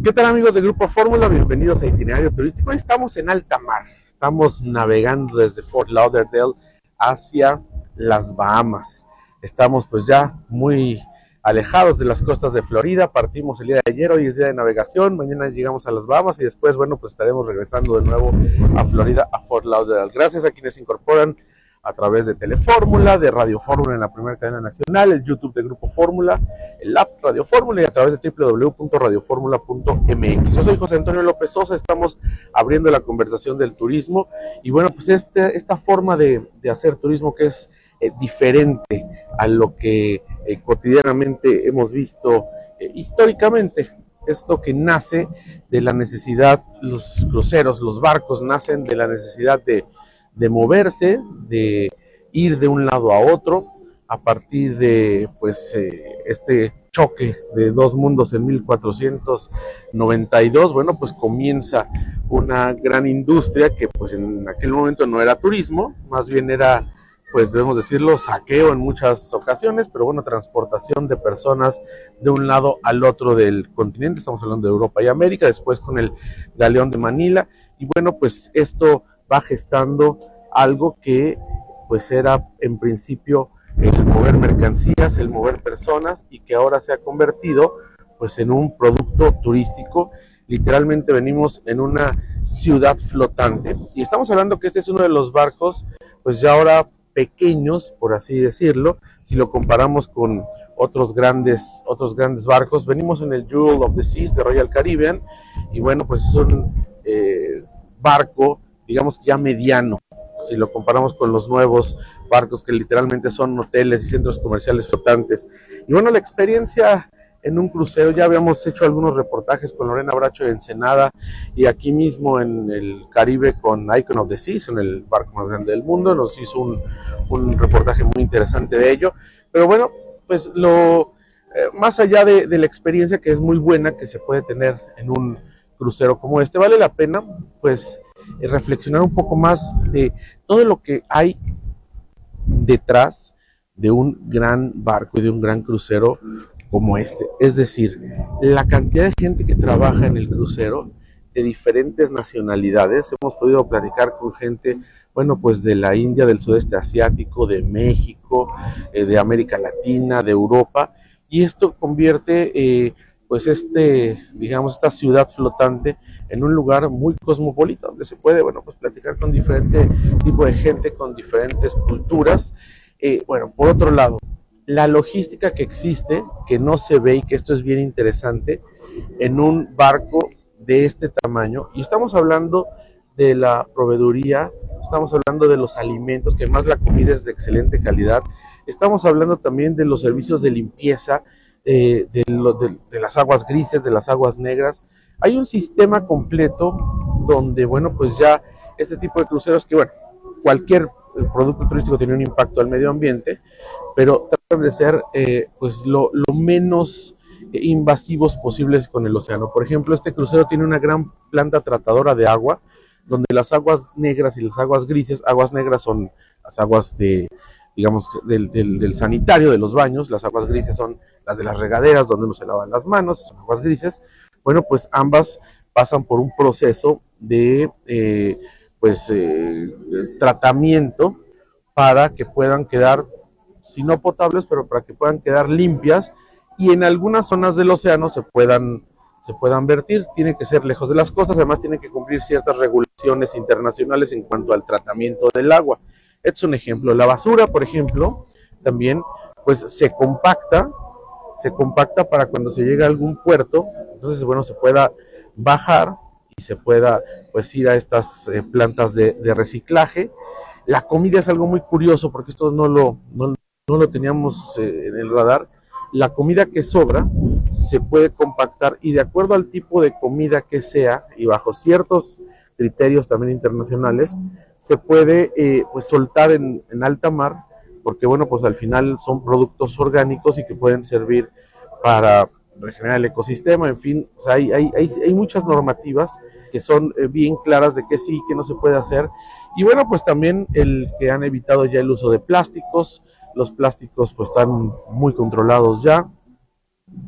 ¿Qué tal, amigos del Grupo Fórmula? Bienvenidos a Itinerario Turístico. Hoy estamos en alta mar. Estamos navegando desde Fort Lauderdale hacia las Bahamas. Estamos pues ya muy alejados de las costas de Florida. Partimos el día de ayer, hoy es día de navegación. Mañana llegamos a las Bahamas y después, bueno, pues estaremos regresando de nuevo a Florida, a Fort Lauderdale. Gracias a quienes se incorporan a través de Telefórmula, de Radio Fórmula en la primera cadena nacional, el YouTube de Grupo Fórmula, el app Radio Fórmula y a través de www.radioformula.mx. Yo soy José Antonio López Sosa, estamos abriendo la conversación del turismo y bueno, pues esta forma de hacer turismo que es diferente a lo que cotidianamente hemos visto históricamente. Esto que nace de la necesidad, los cruceros, los barcos nacen de la necesidad de moverse, de ir de un lado a otro, a partir de pues este choque de dos mundos en 1492, bueno, pues comienza una gran industria que pues en aquel momento no era turismo, más bien era, pues debemos decirlo, saqueo en muchas ocasiones, pero bueno, transportación de personas de un lado al otro del continente. Estamos hablando de Europa y América, después con el galeón de Manila, y bueno, pues esto va gestando algo que pues era en principio el mover mercancías, el mover personas, y que ahora se ha convertido pues en un producto turístico. Literalmente venimos en una ciudad flotante, y estamos hablando que este es uno de los barcos pues ya ahora pequeños, por así decirlo, si lo comparamos con otros grandes barcos. Venimos en el Jewel of the Seas de Royal Caribbean, y bueno, pues es un barco, digamos, ya mediano, si lo comparamos con los nuevos barcos que literalmente son hoteles y centros comerciales flotantes. Y bueno, la experiencia en un crucero, ya habíamos hecho algunos reportajes con Lorena Bracho de Ensenada, y aquí mismo en el Caribe con Icon of the Seas, en el barco más grande del mundo, nos hizo un reportaje muy interesante de ello. Pero bueno, pues más allá de la experiencia, que es muy buena, que se puede tener en un crucero como este, vale la pena pues reflexionar un poco más de todo lo que hay detrás de un gran barco y de un gran crucero como este. Es decir, la cantidad de gente que trabaja en el crucero, de diferentes nacionalidades. Hemos podido platicar con gente, bueno, pues de la India, del sudeste asiático, de México, de América Latina, de Europa, y esto convierte pues digamos, esta ciudad flotante en un lugar muy cosmopolita, donde se puede, bueno, pues platicar con diferente tipo de gente, con diferentes culturas. Bueno, por otro lado, la logística que existe, que no se ve, y que esto es bien interesante, en un barco de este tamaño, y estamos hablando de la proveeduría, estamos hablando de los alimentos, que además la comida es de excelente calidad, estamos hablando también de los servicios de limpieza, de las aguas grises, de las aguas negras. Hay un sistema completo donde, bueno, pues ya este tipo de cruceros, que bueno, cualquier producto turístico tiene un impacto al medio ambiente, pero tratan de ser pues lo menos invasivos posibles con el océano. Por ejemplo, este crucero tiene una gran planta tratadora de agua, donde las aguas negras y las aguas grises, aguas negras son las aguas digamos, del sanitario, de los baños, las aguas grises son las de las regaderas, donde uno se lava las manos, son aguas grises. Bueno, pues ambas pasan por un proceso de tratamiento para que puedan quedar, si no potables, pero para que puedan quedar limpias, y en algunas zonas del océano se puedan vertir. Tiene que ser lejos de las costas, además tiene que cumplir ciertas regulaciones internacionales en cuanto al tratamiento del agua. Este es un ejemplo. La basura, por ejemplo, también pues se compacta para cuando se llega a algún puerto, entonces bueno, se pueda bajar y se pueda pues ir a estas plantas de reciclaje. La comida es algo muy curioso, porque esto no lo teníamos en el radar. La comida que sobra se puede compactar, y de acuerdo al tipo de comida que sea, y bajo ciertos criterios también internacionales, se puede pues soltar en alta mar, porque bueno, pues al final son productos orgánicos y que pueden servir para regenerar el ecosistema. En fin, o sea, hay muchas normativas que son bien claras de qué sí y qué no se puede hacer. Y bueno, pues también el que han evitado ya el uso de plásticos. Los plásticos pues están muy controlados ya,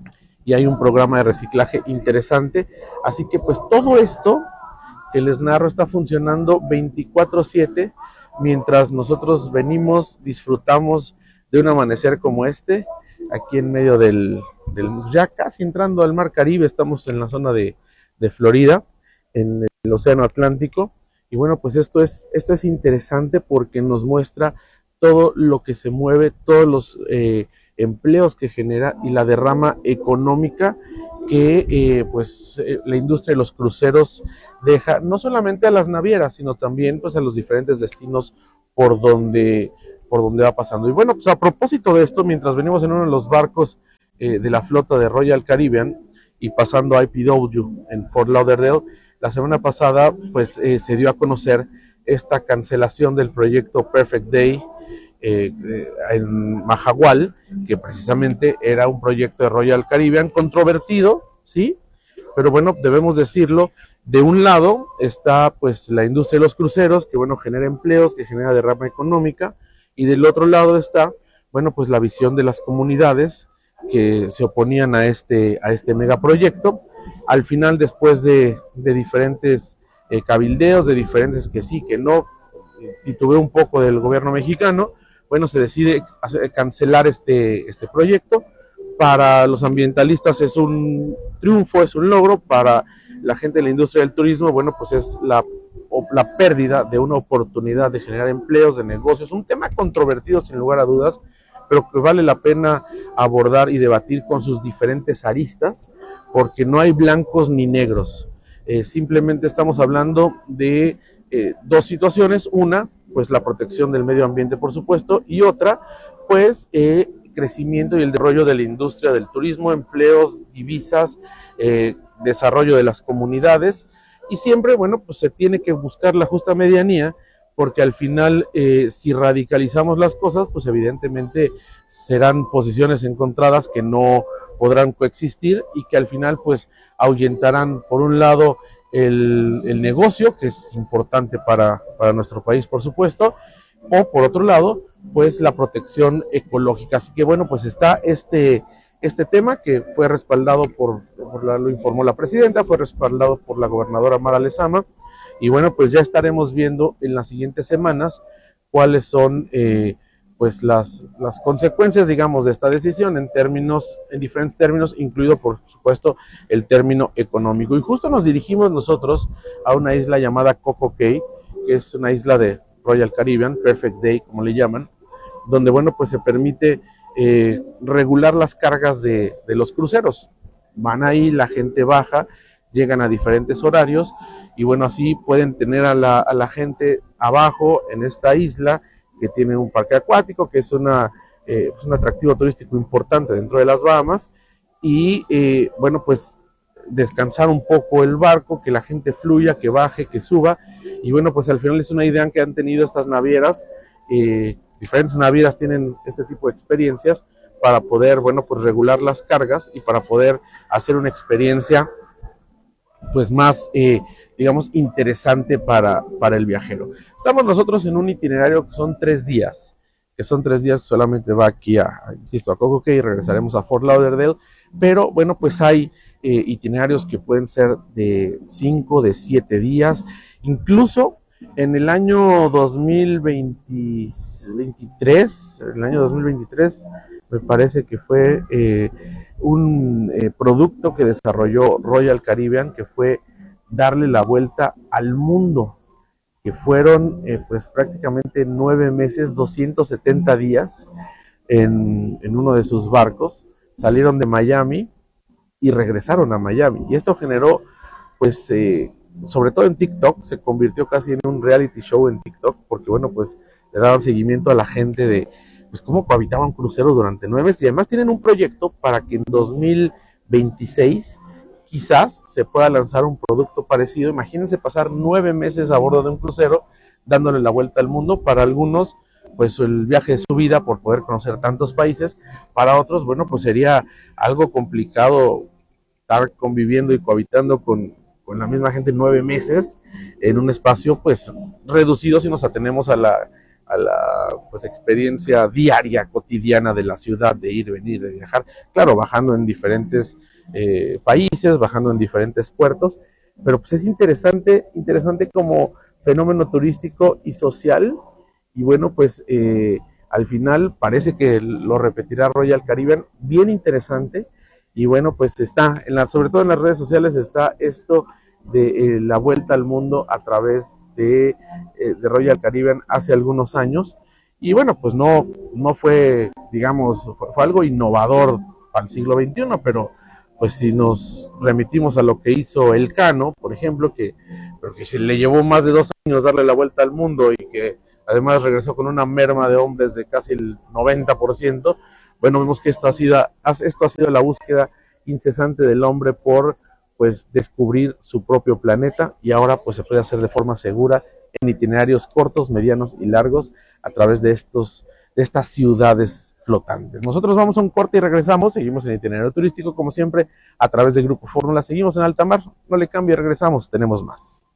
y hay un programa de reciclaje interesante. Así que pues todo esto que les narro está funcionando 24/7 mientras nosotros venimos, disfrutamos de un amanecer como este, aquí en medio ya casi entrando al Mar Caribe. Estamos en la zona de Florida, en el Océano Atlántico. Y bueno, pues esto es interesante porque nos muestra todo lo que se mueve, todos los empleos que genera y la derrama económica que la industria de los cruceros deja, no solamente a las navieras, sino también pues a los diferentes destinos por donde va pasando. Y bueno, pues a propósito de esto, mientras venimos en uno de los barcos de la flota de Royal Caribbean y pasando a IPW en Fort Lauderdale, la semana pasada pues se dio a conocer esta cancelación del proyecto Perfect Day en Mahahual, que precisamente era un proyecto de Royal Caribbean controvertido, ¿sí? Pero bueno, debemos decirlo, de un lado está pues la industria de los cruceros, que bueno, genera empleos, que genera derrama económica, y del otro lado está, bueno, pues la visión de las comunidades que se oponían a este megaproyecto. Al final, después de diferentes cabildeos, de diferentes que sí, que no, titubeó un poco del gobierno mexicano, bueno, se decide cancelar este proyecto. Para los ambientalistas es un triunfo, es un logro. Para la gente de la industria del turismo, bueno, pues es la pérdida de una oportunidad de generar empleos, de negocios, un tema controvertido sin lugar a dudas, pero que vale la pena abordar y debatir con sus diferentes aristas, porque no hay blancos ni negros. Simplemente estamos hablando de dos situaciones: una, pues la protección del medio ambiente, por supuesto, y otra, pues crecimiento y el desarrollo de la industria del turismo, empleos, divisas, desarrollo de las comunidades. Y siempre, bueno, pues se tiene que buscar la justa medianía, porque al final, si radicalizamos las cosas, pues evidentemente serán posiciones encontradas que no podrán coexistir y que al final pues ahuyentarán, por un lado, el negocio, que es importante para nuestro país, por supuesto, o por otro lado, pues la protección ecológica. Así que bueno, pues está este tema que fue respaldado lo informó la presidenta, fue respaldado por la gobernadora Mara Lezama, y bueno, pues ya estaremos viendo en las siguientes semanas cuáles son pues las consecuencias, digamos, de esta decisión en diferentes términos, incluido por supuesto el término económico. Y justo nos dirigimos nosotros a una isla llamada Coco Cay, que es una isla de Royal Caribbean, Perfect Day como le llaman, donde bueno, pues se permite regular las cargas de los cruceros. Van ahí, la gente baja, llegan a diferentes horarios y bueno, así pueden tener a la gente abajo en esta isla, que tiene un parque acuático, que es un atractivo turístico importante dentro de las Bahamas, y bueno, pues descansar un poco el barco, que la gente fluya, que baje, que suba. Y bueno, pues al final es una idea que han tenido estas navieras. Diferentes navieras tienen este tipo de experiencias para poder, bueno, pues regular las cargas y para poder hacer una experiencia pues más, digamos, interesante para el viajero. Estamos nosotros en un itinerario que son 3 días, que solamente va aquí insisto, a Coco Cay, y regresaremos a Fort Lauderdale, pero bueno, pues hay itinerarios que pueden ser de 5, de 7 días, incluso en el año 2023, me parece que fue un producto que desarrolló Royal Caribbean, que fue darle la vuelta al mundo, que fueron pues prácticamente 9 meses, 270 días en uno de sus barcos. Salieron de Miami y regresaron a Miami, y esto generó pues sobre todo en TikTok, se convirtió casi en un reality show en TikTok, porque bueno, pues le daban seguimiento a la gente de pues cómo cohabitaba un crucero durante 9 meses, y además tienen un proyecto para que en 2026 quizás se pueda lanzar un producto parecido. Imagínense pasar 9 meses a bordo de un crucero dándole la vuelta al mundo. Para algunos, pues el viaje de su vida por poder conocer tantos países. Para otros, bueno, pues sería algo complicado estar conviviendo y cohabitando con la misma gente 9 meses en un espacio pues reducido, si nos atenemos a la pues experiencia diaria, cotidiana de la ciudad, de ir, venir, de viajar, claro, bajando en diferentes países, bajando en diferentes puertos, pero pues es interesante como fenómeno turístico y social, y bueno, pues al final parece que lo repetirá Royal Caribbean, bien interesante, y bueno, pues está, sobre todo en las redes sociales está esto de la vuelta al mundo a través de Royal Caribbean hace algunos años, y bueno, pues no fue, digamos, fue algo innovador al siglo XXI, pero pues si nos remitimos a lo que hizo Elcano, por ejemplo, que se le llevó más de 2 años darle la vuelta al mundo y que además regresó con una merma de hombres de casi el 90%, bueno, vemos que esto ha sido la búsqueda incesante del hombre por pues descubrir su propio planeta, y ahora pues se puede hacer de forma segura en itinerarios cortos, medianos y largos a través de estas ciudades flotantes. Nosotros vamos a un corte y regresamos, seguimos en itinerario turístico como siempre a través del Grupo Fórmula, seguimos en alta mar, no le cambie, regresamos, tenemos más.